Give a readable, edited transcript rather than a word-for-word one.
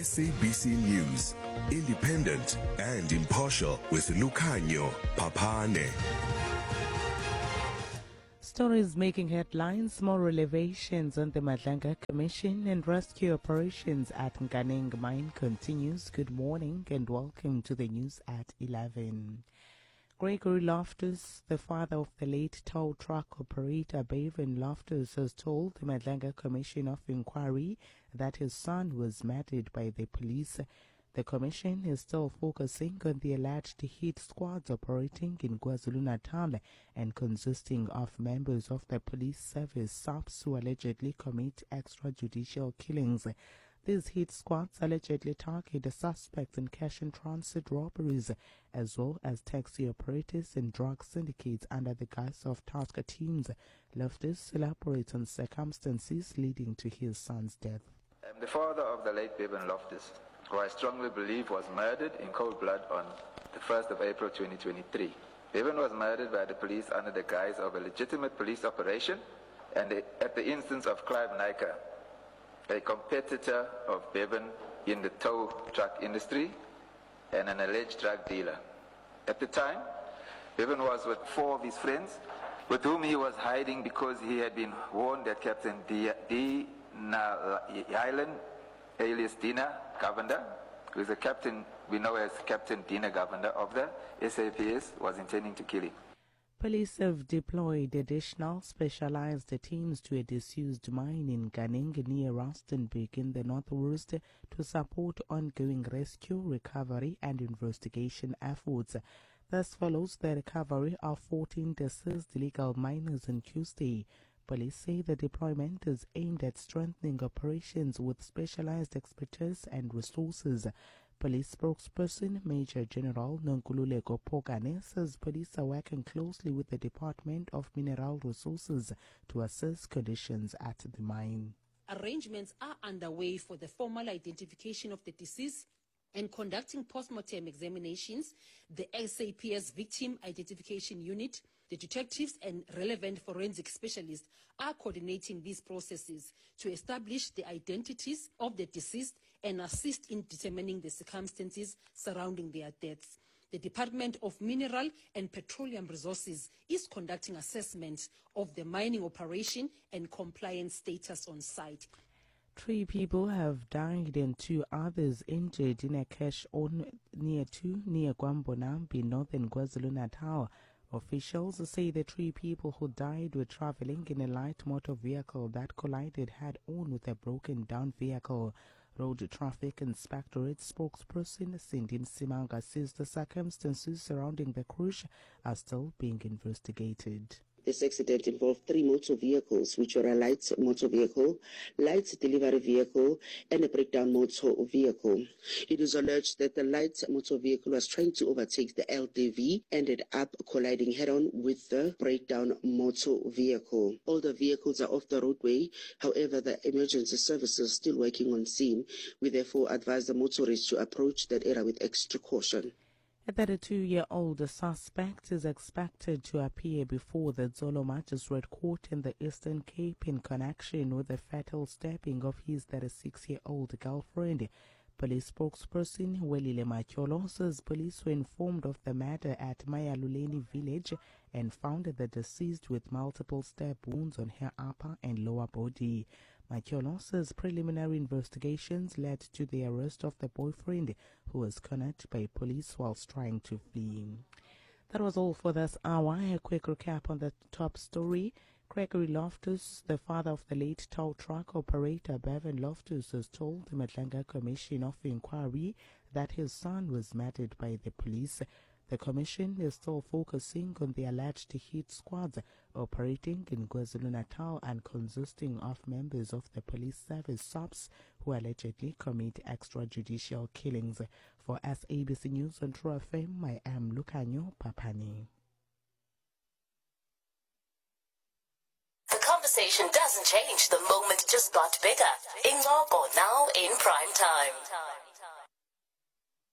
SABC News, independent and impartial with Lukhanyo Papane. Stories making headlines, more elevations on the Madlanga Commission and rescue operations at Nganeng Mine continues. Good morning and welcome to the news at 11. Gregory Loftus, the father of the late tow truck operator Bevan Loftus, has told the Madlanga Commission of Inquiry that his son was murdered by the police. The commission is still focusing on the alleged hit squads operating in KwaZulu-Natal and consisting of members of the police service SAPS who allegedly commit extrajudicial killings. These hit squads allegedly target suspects in cash and transit robberies, as well as taxi operators and drug syndicates under the guise of task teams. Loftus elaborates on circumstances leading to his son's death. I'm the father of the late Bevan Loftus, who I strongly believe was murdered in cold blood on the 1st of April 2023. Bevan was murdered by the police under the guise of a legitimate police operation and at the instance of Clive Naika, a competitor of Bevan in the tow truck industry and an alleged drug dealer. At the time, Bevan was with 4 of his friends with whom he was hiding because he had been warned that Captain Dina Island, alias Dina Govender, who is a captain we know as Captain Dina Govender of the SAPS, was intending to kill him. Police have deployed additional specialized teams to a disused mine in Nganeng near Rustenburg in the northwest to support ongoing rescue, recovery and investigation efforts. This follows the recovery of 14 deceased illegal miners on Tuesday. Police say the deployment is aimed at strengthening operations with specialized expertise and resources. Police spokesperson Major General Nonkululeko Pokane says police are working closely with the Department of Mineral Resources to assess conditions at the mine. Arrangements are underway for the formal identification of the deceased and conducting post-mortem examinations. The SAPS Victim Identification Unit, the detectives and relevant forensic specialists are coordinating these processes to establish the identities of the deceased and assist in determining the circumstances surrounding their deaths. The Department of Mineral and Petroleum Resources is conducting assessments of the mining operation and compliance status on site. 3 people have died and 2 others injured in a crash near Kwambonambi, northern KwaZulu-Natal. Officials say the 3 people who died were traveling in a light motor vehicle that collided head-on with a broken-down vehicle. Road Traffic Inspectorate spokesperson Cindy Simanga says the circumstances surrounding the crash are still being investigated. This accident involved 3 motor vehicles, which were a light motor vehicle, light delivery vehicle, and a breakdown motor vehicle. It is alleged that the light motor vehicle was trying to overtake the LDV, ended up colliding head-on with the breakdown motor vehicle. All the vehicles are off the roadway. However, the emergency services are still working on scene. We therefore advise the motorists to approach that area with extra caution. A 32-year-old suspect is expected to appear before the Dzolo Magistrate Court in the Eastern Cape in connection with the fatal stabbing of his 36-year-old girlfriend. Police spokesperson Welile Matyolo says police were informed of the matter at Mayaluleni village and found the deceased with multiple stab wounds on her upper and lower body. Matyolo says preliminary investigations led to the arrest of the boyfriend, who was cornered by police whilst trying to flee. That was all for this hour. A quick recap on the top story. Gregory Loftus, the father of the late tow truck operator Bevan Loftus, has told the Madlanga Commission of Inquiry that his son was murdered by the police. The commission is still focusing on the alleged hit squads operating in KwaZulu-Natal and consisting of members of the police service SAPS who allegedly commit extrajudicial killings. For SABC News on True FM, I am Lukhanyo Papane. The conversation doesn't change the moment it just got bigger. Ingoko now in prime time.